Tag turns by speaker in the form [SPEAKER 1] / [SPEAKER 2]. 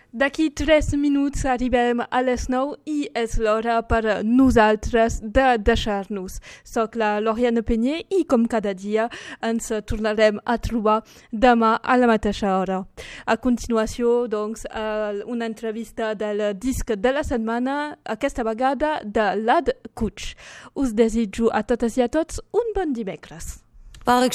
[SPEAKER 1] D'aquí 3 minuts arribem a les 9 i és l'hora per nosaltres de deixar-nos. Soc la Loriane Penyer i com cada dia ens tornarem a trobar demà a la mateixa hora. A continuació, doncs, una entrevista del disc de la setmana, aquesta vegada de Lad Kuch. Us desitjo a totes i a tots un bon dimecres.
[SPEAKER 2] Par